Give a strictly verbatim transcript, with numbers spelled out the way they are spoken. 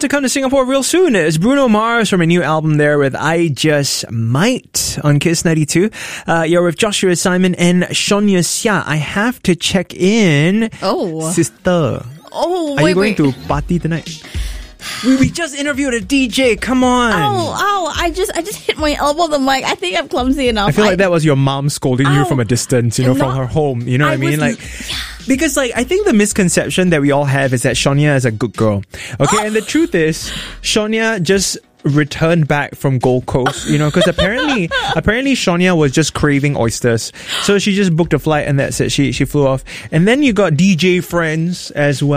to come to Singapore real soon. It's Bruno Mars from a new album there with I Just Might on Kiss ninety-two. Uh, you're with Joshua Simon and Sonia Xia. I have to check in. Oh. Sister. Oh, Are wait, you going wait. to party tonight? We, we just interviewed a D J. Come on. Ow, ow, I just I just hit my elbow on the mic. I think I'm clumsy enough. I feel like that was your mom scolding you Ow. from a distance, you know, from Not- her home. You know what I I mean? was- Like, because like, I think the misconception that we all have is that Sonia is a good girl. Okay. And the truth is, Sonia just returned back from Gold Coast, you know, because apparently, apparently Sonia was just craving oysters. So she just booked a flight and that's it. She, she flew off. And then you got D J friends as well.